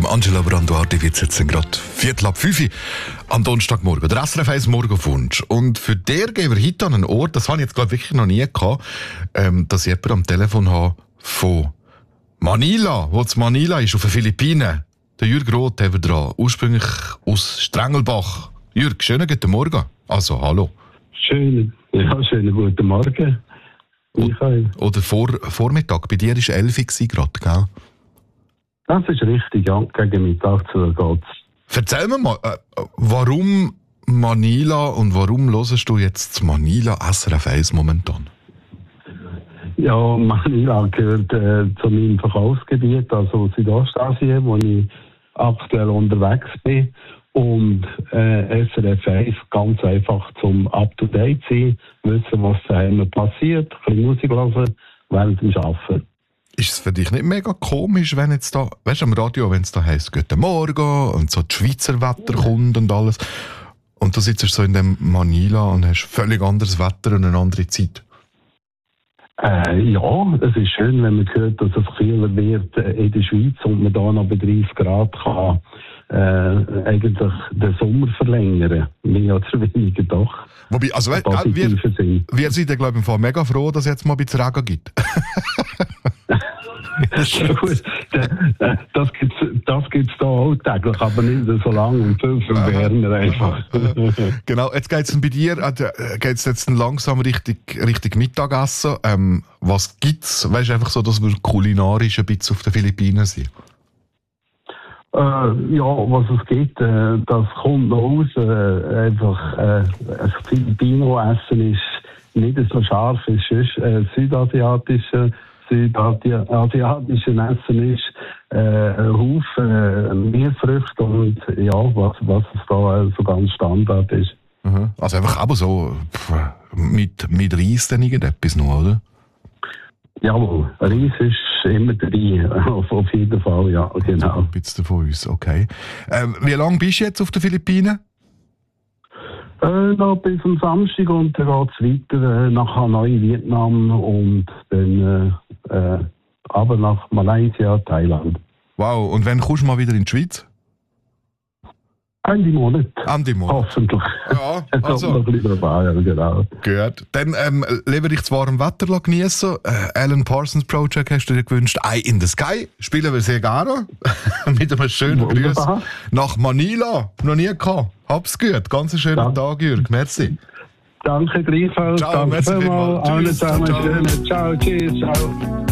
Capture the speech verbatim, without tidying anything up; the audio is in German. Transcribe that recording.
Angela Branduardi wird jetzt gerade Viertel ab fünf am Donnerstagmorgen. Der S R F eins Morgenwunsch. Und für den gehen wir heute an einen Ort, das habe ich jetzt glaube wirklich noch nie gehabt, ähm, dass ich jemanden am Telefon habe von Manila, wo es Manila ist, auf den Philippinen. Der Jürg Roth haben wir dran, ursprünglich aus Strengelbach. Jürg, schönen guten Morgen. Also, hallo. Schönen, ja, schönen guten Morgen. Michael. Oder vor, Vormittag, bei dir war elf Uhr gerade, gell? Das ist richtig, ja, gegen Mittag zu geht's. Erzähl mir mal, äh, warum Manila und warum hörst du jetzt zu Manila S R F eins momentan? Ja, Manila gehört äh, zu meinem Verkaufsgebiet, also Südostasien, wo ich aktuell unterwegs bin. Und äh, S R F eins ganz einfach zum Up-to-Date sein, wissen, was daheim passiert, ein bisschen Musik hören während dem Arbeiten. Ist es für dich nicht mega komisch, wenn jetzt da, weißt du, am Radio, wenn es da heisst, guten Morgen und so das Schweizer Wetter kommt und alles, und du sitzt so in dem Manila und hast völlig anderes Wetter und eine andere Zeit? Äh, ja, es ist schön, wenn man hört, dass es kühler wird äh, in der Schweiz und man da noch bei dreißig Grad kann äh, eigentlich den Sommer verlängern. Mehr oder weniger doch. Wobei, also, äh, wir, wir sind ja, glaube ich, im Fall mega froh, dass es jetzt mal ein bisschen Regen gibt. Gut, das gibt es das gibt's da auch täglich, aber nicht so lange und viel für Berner einfach. Genau, jetzt geht es bei dir äh, geht's jetzt langsam Richtung, Richtung Mittagessen. Ähm, was gibt es? Weißt du, einfach so, dass wir kulinarisch ein bisschen auf den Philippinen sind? Äh, ja, was es gibt, äh, das kommt noch raus. Äh, einfach, äh, ein Filipino-Essen ist nicht so scharf wie sonst äh, südasiatische. Südasiatischen Essen ist äh, ein Haufen äh, Meerfrüchte und ja, was, was es da äh, so ganz Standard ist. Mhm. Also einfach aber so pff, mit, mit Reis dann irgendetwas noch, oder? Jawohl, Reis ist immer dabei, auf, auf jeden Fall, ja, genau. Ein bisschen von uns, okay. Ähm, wie lange bist du jetzt auf den Philippinen? Äh, noch bis am Samstag und dann geht es weiter äh, nach Hanoi, Vietnam und dann äh, äh, aber nach Malaysia, Thailand. Wow, und wann kommst du mal wieder in die Schweiz? Ende Monat. Ende Monat. Hoffentlich. Ja, also. Noch ein bisschen dabei, ja, genau. Gut. Dann ähm, lieber dich das warme Wetter genießen. Äh, Alan Parsons Project hast du dir gewünscht. Eye in the Sky. Spielen wir sehr gerne. Mit einem schönen Grüß nach Manila. Noch nie gehabt. Hab's gut. Ganz einen schönen ja. Tag, Jürg. Merci. Danke, gleichfalls. Ciao, merci vielmals. Allen zusammen. Ciao, tschüss. Ciao.